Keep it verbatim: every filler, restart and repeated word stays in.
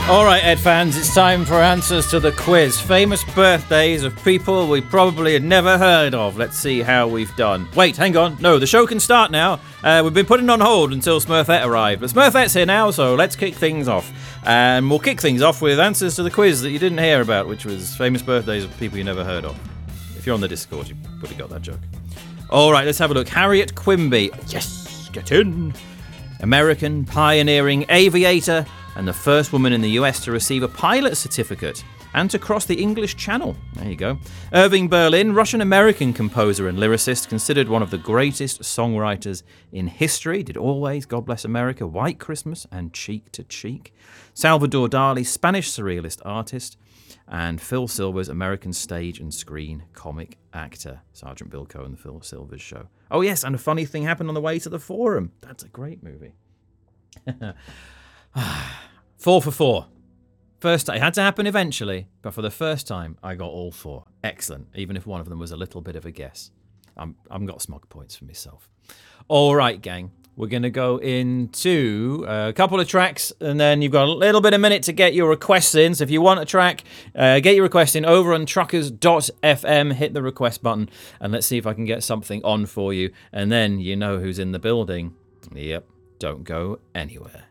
All right, Ed fans, it's time for answers to the quiz. Famous birthdays of people we probably had never heard of. Let's see how we've done. Wait, hang on. No, the show can start now. Uh, we've been putting on hold until Smurfette arrived. But Smurfette's here now, so let's kick things off. And we'll kick things off with answers to the quiz that you didn't hear about, which was famous birthdays of people you never heard of. If you're on the Discord, you would have got that joke. All right, let's have a look. Harriet Quimby. Yes, get in. American pioneering aviator and the first woman in the U S to receive a pilot certificate and to cross the English Channel. There you go. Irving Berlin, Russian-American composer and lyricist, considered one of the greatest songwriters in history. Did Always, God Bless America, White Christmas, and Cheek to Cheek. Salvador Dali, Spanish surrealist artist. And Phil Silvers, American stage and screen comic actor. Sergeant Bilko and the Phil Silvers Show. Oh yes, and a funny thing happened on the way to the Forum. That's a great movie. Four for four. First, it had to happen eventually, but for the first time, I got all four. Excellent, even if one of them was a little bit of a guess. I'm, I've got smug points for myself. All right, gang. We're going to go into a couple of tracks, and then you've got a little bit of minute to get your requests in. So if you want a track, uh, get your request in over on truckers dot f m. Hit the request button, and let's see if I can get something on for you. And then you know who's in the building. Yep, don't go anywhere.